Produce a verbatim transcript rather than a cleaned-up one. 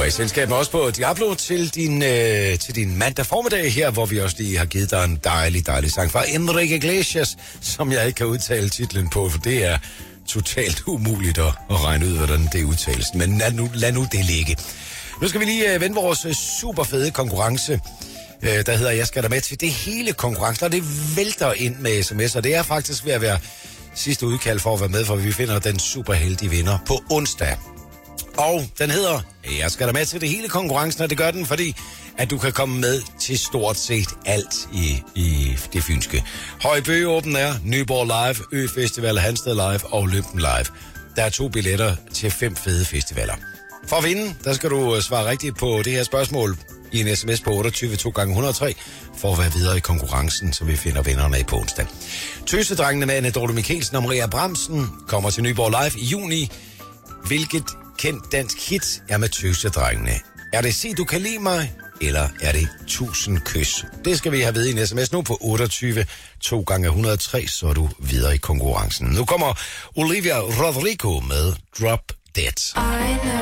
er i selskab også på Diablo til din, øh, til din mandag formiddag her, hvor vi også lige har givet dig en dejlig, dejlig sang fra Enrique Iglesias, som jeg ikke kan udtale titlen på, for det er totalt umuligt at, at regne ud, hvordan det udtales. Men lad nu, lad nu det ligge. Nu skal vi lige øh, vende vores øh, super fede konkurrence, øh, der hedder Jeg skal da med til det hele konkurrencen, og det vælter ind med sms'er. Det er faktisk ved at være sidste udkald for at være med, for vi finder den superheldige vinder på onsdag. Og den hedder Jeg skal da med til det hele konkurrencen, og det gør den, fordi at du kan komme med til stort set alt i, i det fynske. Højbø Åben er, Nyborg Live, Ø Festival, Hansted Live og Lømpen Live. Der er to billetter til fem fede festivaler. For at vinde, der skal du svare rigtigt på det her spørgsmål i en sms på otteogtyve to gange et hundrede og tre for at være videre i konkurrencen, så vi finder vinderne af på onsdag. Tøsedrengene med Anne Dorte Mikkelsen og Maria Bramsen kommer til Nyborg Live i juni. Hvilket kendt dansk hit er med Tøsedrengene? Er det Sig du kan lide mig, eller er det Tusind kys? Det skal vi have ved i en sms nu på otteogtyve to gange et hundrede og tre, så er du videre i konkurrencen. Nu kommer Olivia Rodrigo med Drop Dead.